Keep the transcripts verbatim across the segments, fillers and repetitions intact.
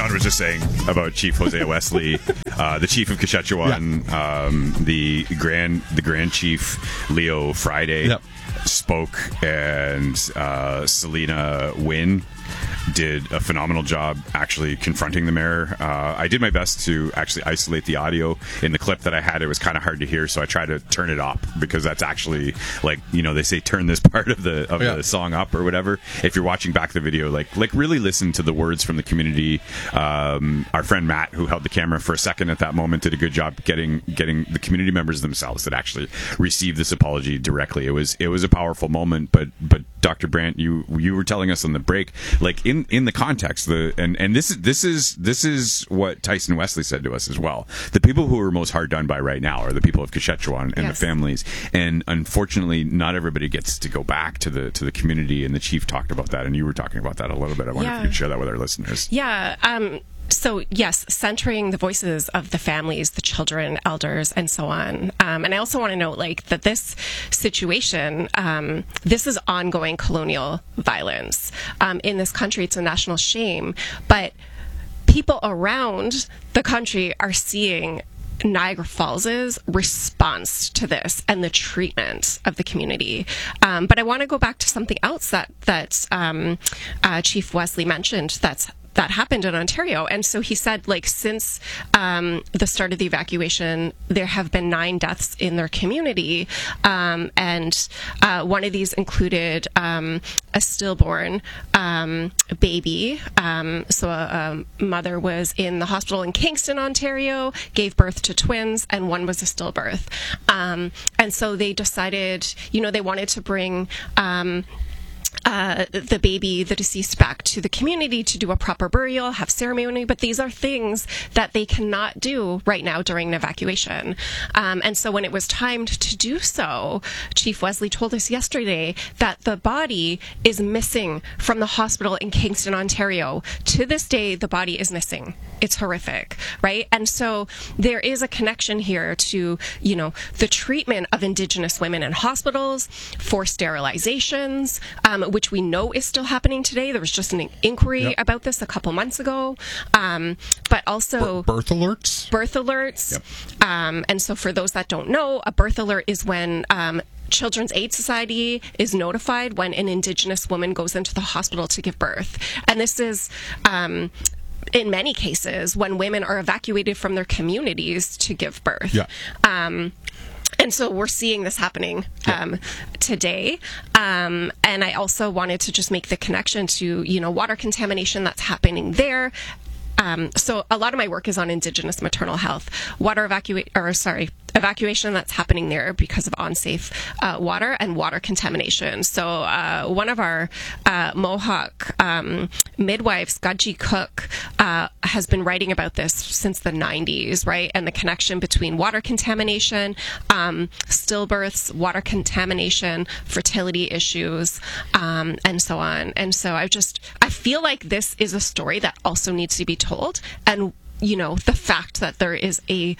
John was just saying about Chief Hosea Wesley, uh, the chief of Quechua, yeah. um, the grand the Grand Chief Leo Friday yep. spoke, and uh, Selena Wynn did a phenomenal job actually confronting the mayor. Uh, I did my best to actually isolate the audio. In the clip that I had, it was kind of hard to hear, so I tried to turn it up, because that's actually, like, you know, they say turn this part of the of yeah. the song up or whatever. If you're watching back the video, like like really listen to the words from the community. Um, our friend Matt, who held the camera for a second at that moment, did a good job getting getting the community members themselves that actually received this apology directly. It was it was a powerful moment, but but Doctor Brandt, you you were telling us on the break, like in, in the context, the and, and this is this is this is what Tyson Wesley said to us as well. The people who are most hard done by right now are the people of Quechua and yes. the families, and unfortunately, not everybody gets to go back to the to the community. And the chief talked about that, and you were talking about that a little bit. I wonder yeah. if you could share that with our listeners. Yeah. Um, So, yes, centering the voices of the families, the children, elders, and so on. Um, and I also want to note, like, that this situation, um, this is ongoing colonial violence. Um, in this country, it's a national shame. But people around the country are seeing Niagara Falls' response to this and the treatment of the community. Um, but I want to go back to something else that, that um, uh, Chief Wesley mentioned that's that happened in Ontario. And so he said, like, since um, the start of the evacuation, there have been nine deaths in their community. Um, and uh, one of these included um, a stillborn um, baby. Um, so a, a mother was in the hospital in Kingston, Ontario, gave birth to twins, and one was a stillbirth. Um, and so they decided, you know, they wanted to bring Um, Uh, the baby, the deceased, back to the community to do a proper burial, have ceremony, but these are things that they cannot do right now during an evacuation. Um, and so when it was timed to do so, Chief Wesley told us yesterday that the body is missing from the hospital in Kingston, Ontario. To this day, the body is missing. It's horrific, right? And so there is a connection here to, you know, the treatment of Indigenous women in hospitals, forced sterilizations, um, which we know is still happening today. There was just an inquiry yep. about this a couple months ago. Um, but also... birth alerts? Birth alerts. Yep. Um, and so for those that don't know, a birth alert is when... Um, Children's Aid Society is notified when an Indigenous woman goes into the hospital to give birth. And this is... Um, in many cases, when women are evacuated from their communities to give birth. Yeah. Um, and so we're seeing this happening um, yeah. today. Um, and I also wanted to just make the connection to, you know, water contamination that's happening there. Um, so a lot of my work is on Indigenous maternal health, water evacuate, or sorry, evacuation that's happening there because of unsafe uh, water and water contamination. So uh, one of our uh, Mohawk um, midwives, Gaji Cook, uh, has been writing about this since the nineties, right? And the connection between water contamination, um, stillbirths, water contamination, fertility issues, um, and so on. And so I just, I feel like this is a story that also needs to be told. And, you know, the fact that there is a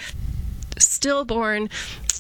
stillborn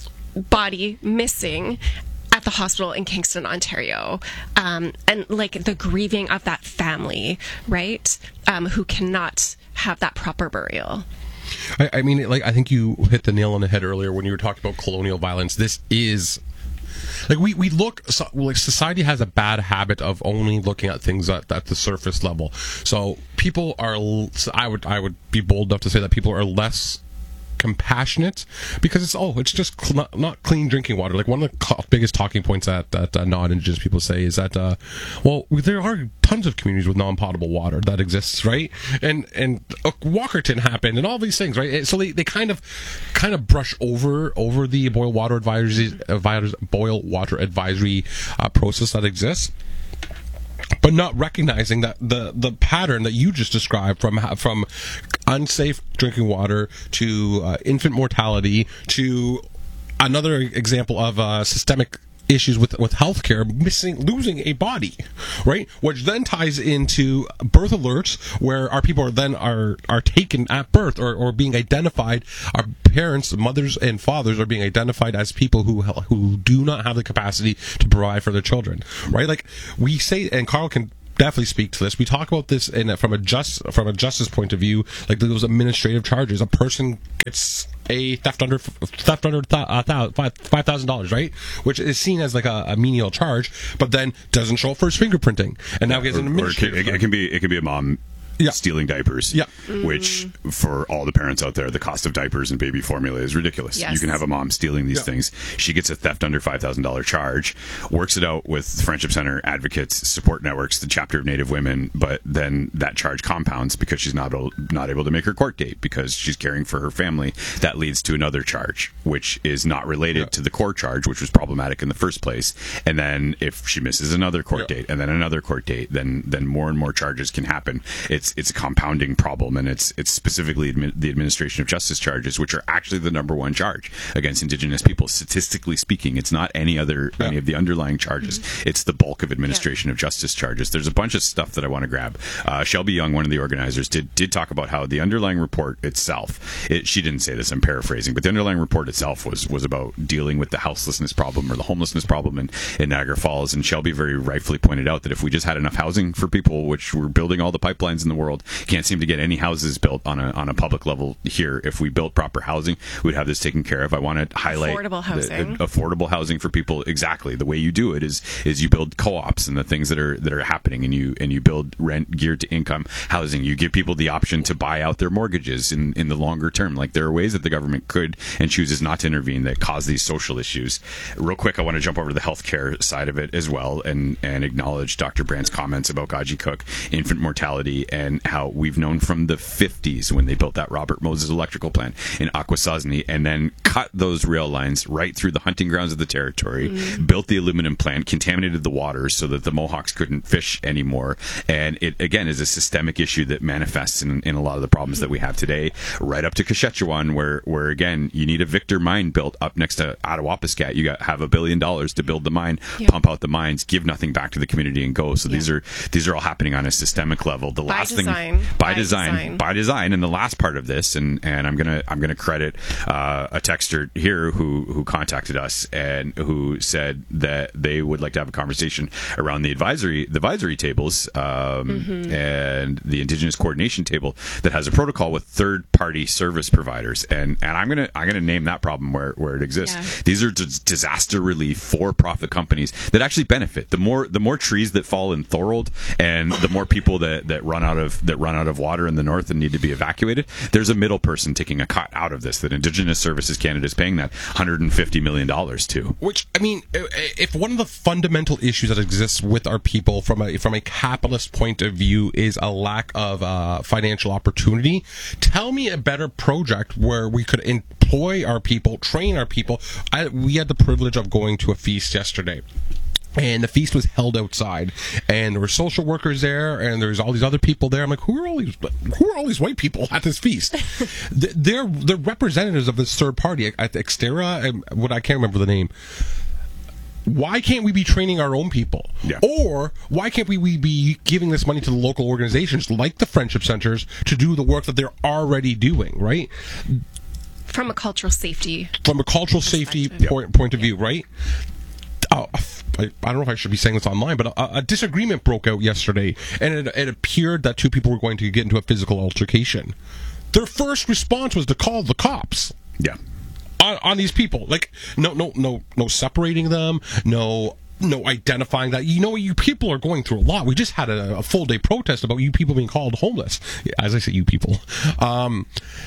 body missing at the hospital in Kingston, Ontario, um, and like the grieving of that family, right, um, who cannot have that proper burial. I, I mean, like, I think you hit the nail on the head earlier when you were talking about colonial violence. This is like we, we look so, like society has a bad habit of only looking at things at, at the surface level. So people are, I would I would be bold enough to say that people are less compassionate because it's oh it's just cl- not, not clean drinking water. Like one of the cl- biggest talking points that, that uh, non-Indigenous people say is that uh, well there are tons of communities with non-potable water that exists, right? And and uh, Walkerton happened and all these things, right? So they, they kind of kind of brush over over the boil water advisory uh, boil water advisory uh, process that exists, but not recognizing that the the pattern that you just described from from unsafe drinking water to uh, infant mortality to another example of uh, systemic issues with with healthcare, missing losing a body, right? Which then ties into birth alerts, where our people are then are are taken at birth or, or being identified. Our parents, mothers, and fathers are being identified as people who who do not have the capacity to provide for their children, right? Like we say, and Carl can definitely speak to this. We talk about this in a, from a just from a justice point of view, like those administrative charges. A person gets a theft under theft under th- uh, five thousand dollars, right? Which is seen as like a, a menial charge, but then doesn't show up for his fingerprinting, and now gets an administrative. Or it, can, it can be it can be a mom. Yeah. Stealing diapers, yeah. which for all the parents out there, the cost of diapers and baby formula is ridiculous. Yes. You can have a mom stealing these yeah. things. She gets a theft under five thousand dollars charge, works it out with Friendship Center advocates, support networks, the chapter of Native women, but then that charge compounds because she's not able, not able to make her court date because she's caring for her family. That leads to another charge, which is not related yeah. to the core charge, which was problematic in the first place. And then if she misses another court yeah. date and then another court date, then then more and more charges can happen. It's It's a compounding problem, and it's it's specifically admi- the administration of justice charges, which are actually the number one charge against Indigenous people. Statistically speaking, it's not any other yeah. any of the underlying charges. Mm-hmm. It's the bulk of administration yeah. of justice charges. There's a bunch of stuff that I want to grab. Uh, Shelby Young, one of the organizers, did did talk about how the underlying report itself. It, she didn't say this. I'm paraphrasing, but the underlying report itself was was about dealing with the houselessness problem or the homelessness problem in, in Niagara Falls. And Shelby very rightfully pointed out that if we just had enough housing for people, which we're building all the pipelines in the world. Can't seem to get any houses built on a on a public level here. If we built proper housing, we'd have this taken care of. I want to highlight affordable housing. The, uh, affordable housing for people. Exactly. The way you do it is is you build co-ops and the things that are that are happening, and you and you build rent geared to income housing. You give people the option to buy out their mortgages in, in the longer term. Like there are ways that the government could and chooses not to intervene that cause these social issues. Real quick, I want to jump over to the healthcare side of it as well and and acknowledge Doctor Brandt's comments about Gaji Cook, infant mortality, and how we've known from the fifties when they built that Robert Moses electrical plant in Akwesasne and then cut those rail lines right through the hunting grounds of the territory, mm-hmm. built the aluminum plant, contaminated the waters so that the Mohawks couldn't fish anymore. And it, again, is a systemic issue that manifests in, in a lot of the problems that we have today, right up to Kashechewan, where, where again, you need a Victor mine built up next to Attawapiskat. You got have a billion dollars to build the mine, yep. pump out the mines, give nothing back to the community and go. So yep. these are these are all happening on a systemic level. The by last design. thing by, by design, design by design and the last part of this and and I'm gonna I'm gonna credit uh, a texter here who who contacted us and who said that they would like to have a conversation around the advisory the advisory tables um, mm-hmm. and the Indigenous coordination table that has a protocol with third party service providers and and I'm gonna I'm gonna name that problem where where it exists. Yeah. These are d- disaster relief for profit companies that actually benefit. The more the more trees that fall in Thorold and the more people that, that run out of that run out of water in the north and need to be evacuated, there's a middle person taking a cut out of this that Indigenous Services Canada is paying that one hundred fifty million dollars to. Which, I mean, if one of the fundamental issues that exists with our people from a from a capitalist point of view is a lack of uh, financial opportunity, tell me a better project where we could employ our people, train our people. I, we had the privilege of going to a feast yesterday. And the feast was held outside, and there were social workers there, and there's all these other people there. I'm like, who are all these? Who are all these white people at this feast? they're they're representatives of this third party at Xterra, and what I can't remember the name. Why can't we be training our own people? Yeah. Or why can't we, we be giving this money to the local organizations like the Friendship Centers to do the work that they're already doing? Right. From a cultural safety. From a cultural safety point point of view, right? Uh, I, I don't know if I should be saying this online, but a, a disagreement broke out yesterday, and it, it appeared that two people were going to get into a physical altercation. Their first response was to call the cops. Yeah. On, on these people. Like, no, no, no, no separating them, no... No, identifying that. You know, you people are going through a lot. We just had a, a full day protest about you people being called homeless. As I say, you people. Um,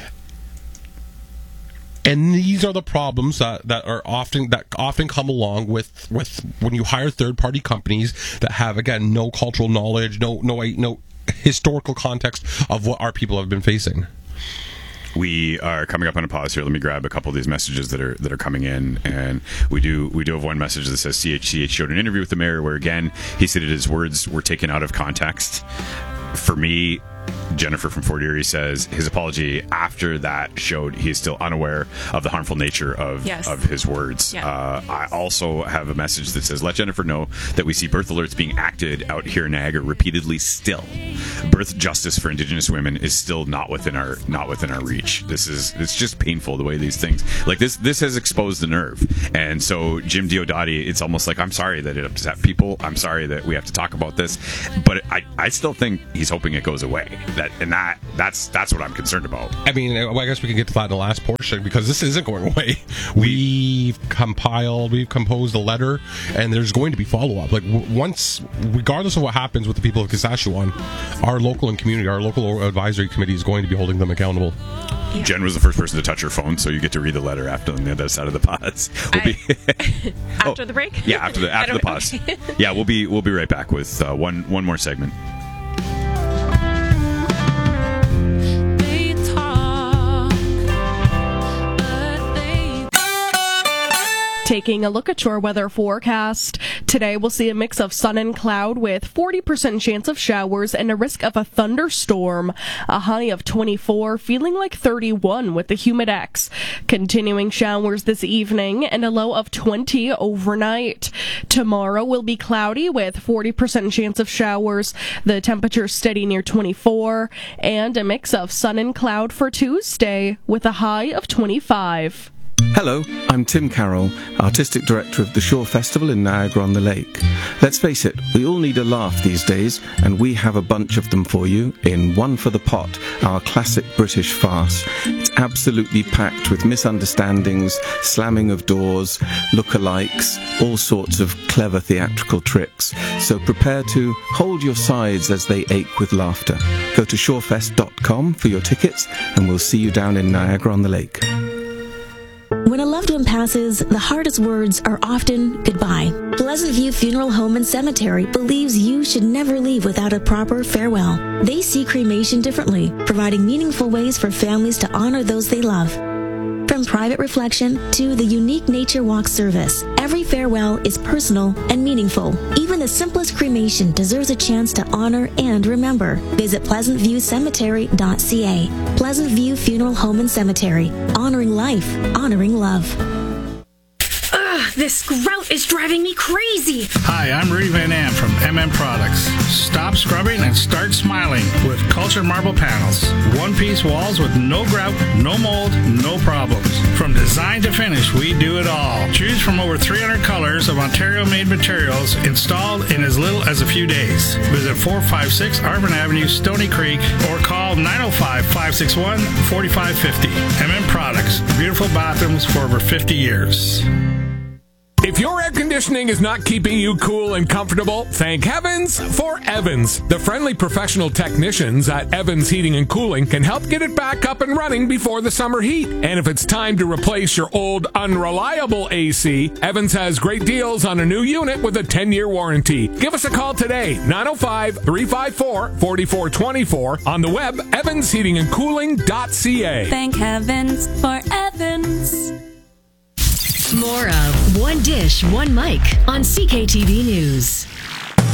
and these are the problems that, that are often that often come along with, with when you hire third party companies that have, again, no cultural knowledge, no no no historical context of what our people have been facing. We are coming up on a pause here. Let me grab a couple of these messages that are that are coming in, and we do we do have one message that says C H C H showed an interview with the mayor where again he stated his words were taken out of context. For me, Jennifer from Fort Erie says his apology after that showed he is still unaware of the harmful nature of, yes. of his words. Yeah. Uh, I also have a message that says, let Jennifer know that we see birth alerts being acted out here in Niagara repeatedly still. Birth justice for Indigenous women is still not within our not within our reach. This is it's just painful the way these things like this this has exposed the nerve. And so Jim Diodati, it's almost like, I'm sorry that it upset people. I'm sorry that we have to talk about this, but I, I still think he's hoping it goes away. That and that that's that's what I'm concerned about. I mean, I guess we can get to that in the last portion, because this isn't going away. We've compiled, we've composed a letter, and there's going to be follow-up. Like, w- once, regardless of what happens with the people of Saskatchewan, our local and community, our local advisory committee is going to be holding them accountable. Yeah. Jen was the first person to touch her phone, so you get to read the letter after on the other side of the pause. We'll I, be after oh, the break? Yeah, after the after the pause. Okay. Yeah, we'll be we'll be right back with uh, one one more segment. Taking a look at your weather forecast. Today we'll see a mix of sun and cloud with forty percent chance of showers and a risk of a thunderstorm. A high of twenty-four, feeling like thirty-one with the Humidex. Continuing showers this evening and a low of twenty overnight. Tomorrow will be cloudy with forty percent chance of showers. The temperature steady near twenty-four, and a mix of sun and cloud for Tuesday with a high of twenty-five. Hello, I'm Tim Carroll, Artistic Director of the Shore Festival in Niagara-on-the-Lake. Let's face it, we all need a laugh these days, and we have a bunch of them for you in One for the Pot, our classic British farce. It's absolutely packed with misunderstandings, slamming of doors, lookalikes, all sorts of clever theatrical tricks. So prepare to hold your sides as they ache with laughter. Go to shorefest dot com for your tickets, and we'll see you down in Niagara-on-the-Lake. When a loved one passes, the hardest words are often goodbye. Pleasant View Funeral Home and Cemetery believes you should never leave without a proper farewell. They see cremation differently, providing meaningful ways for families to honor those they love. From private reflection to the unique nature walk service, every farewell is personal and meaningful. Even the simplest cremation deserves a chance to honor and remember. Visit pleasant view cemetery dot c a. Pleasant View Funeral Home and Cemetery. Honoring life, honoring love. Ugh, this grout is driving me crazy. Hi, I'm Rudy Van Am from M M Products. Stop scrubbing and start smiling with Culture Marble Panels. One-piece walls with no grout, no mold, no problems. From design to finish, we do it all. Choose from over three hundred colors of Ontario-made materials installed in as little as a few days. Visit four five six Arvin Avenue, Stony Creek, or call nine oh five, five six one, four five five oh. M M Products. Beautiful bathrooms for over fifty years. If your air conditioning is not keeping you cool and comfortable, thank heavens for Evans. The friendly professional technicians at Evans Heating and Cooling can help get it back up and running before the summer heat. And if it's time to replace your old unreliable A C, Evans has great deals on a new unit with a ten-year warranty. Give us a call today, nine oh five, three five four, four four two four, on the web, evans heating and cooling dot c a. Thank heavens for Evans. More of One Dish, One Mic on C K T V News.